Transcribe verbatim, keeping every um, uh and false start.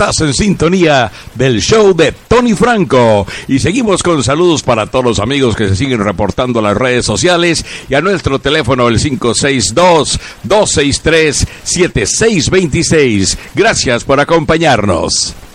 Estás en sintonía del show de Tony Franco. Y seguimos con saludos para todos los amigos que se siguen reportando a las redes sociales y a nuestro teléfono el cinco seis dos, dos seis tres, siete seis dos seis. Gracias por acompañarnos.